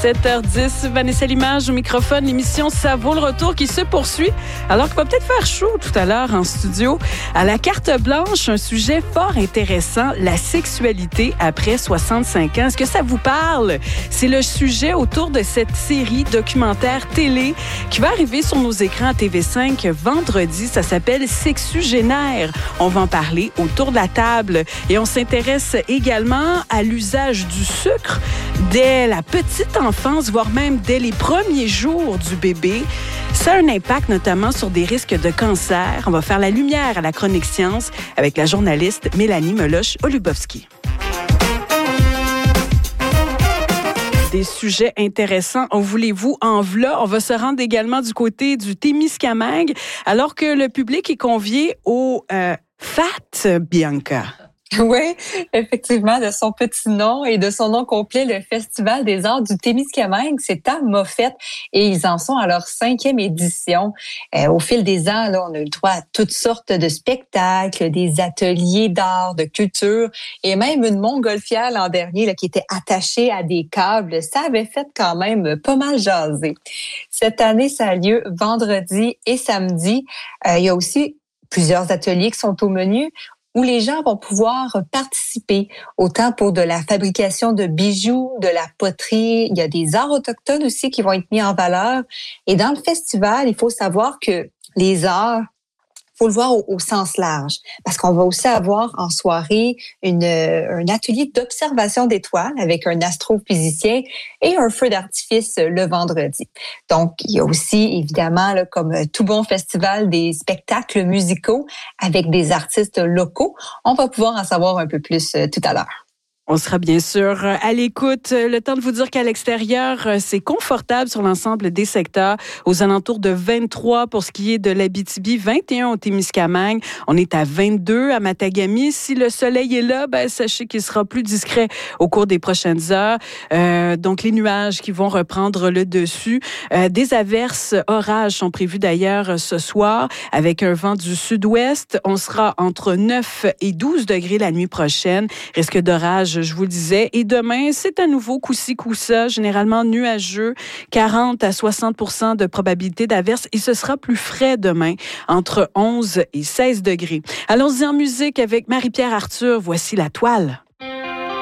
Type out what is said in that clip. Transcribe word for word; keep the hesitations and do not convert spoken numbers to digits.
sept heures dix, Vanessa Limage au microphone. L'émission Ça vaut le retour qui se poursuit. Alors qu'il va peut-être faire chaud tout à l'heure en studio. À la carte blanche, un sujet fort intéressant, la sexualité après soixante-cinq ans. Est-ce que ça vous parle? C'est le sujet autour de cette série documentaire télé qui va arriver sur nos écrans à T V cinq vendredi. Ça s'appelle Sexugénaire. On va en parler autour de la table. Et on s'intéresse également à l'usage du sucre dès la petite enfance, voire même dès les premiers jours du bébé. Ça a un impact notamment sur des risques de cancer. On va faire la lumière à la chronique science avec la journaliste Mélanie Meloche-Olubowski. Des sujets intéressants. En voulez-vous, en v'là. On va se rendre également du côté du Témiscamingue, alors que le public est convié au euh, F A T, Bianca. Oui, effectivement, de son petit nom et de son nom complet, le Festival des arts du Témiscamingue, c'est à Moffett et ils en sont à leur cinquième édition. Euh, au fil des ans, là, on a eu le droit à toutes sortes de spectacles, des ateliers d'art, de culture et même une montgolfière l'an dernier là, qui était attachée à des câbles. Ça avait fait quand même pas mal jaser. Cette année, ça a lieu vendredi et samedi. Euh, il y a aussi plusieurs ateliers qui sont au menu, où les gens vont pouvoir participer, autant pour de la fabrication de bijoux, de la poterie. Il y a des arts autochtones aussi qui vont être mis en valeur. Et dans le festival, il faut savoir que les arts, il faut le voir au, au sens large, parce qu'on va aussi avoir en soirée une, un atelier d'observation d'étoiles avec un astrophysicien et un feu d'artifice le vendredi. Donc, il y a aussi, évidemment, là, comme tout bon festival, des spectacles musicaux avec des artistes locaux. On va pouvoir en savoir un peu plus tout à l'heure. On sera bien sûr à l'écoute. Le temps de vous dire qu'à l'extérieur, c'est confortable sur l'ensemble des secteurs. Aux alentours de vingt-trois pour ce qui est de l'Abitibi, vingt et un au Témiscamingue. On est à vingt-deux à Matagami. Si le soleil est là, ben, sachez qu'il sera plus discret au cours des prochaines heures. Euh, donc, les nuages qui vont reprendre le dessus. Euh, des averses, orages sont prévus d'ailleurs ce soir avec un vent du sud-ouest. On sera entre neuf et douze degrés la nuit prochaine. Risque d'orage, je vous le disais. Et demain, c'est à nouveau coup-ci, coup-ça, généralement nuageux, quarante à soixante pour cent de probabilité d'averse. Et ce sera plus frais demain, entre onze et seize degrés. Allons-y en musique avec Marie-Pierre Arthur. Voici La Toile.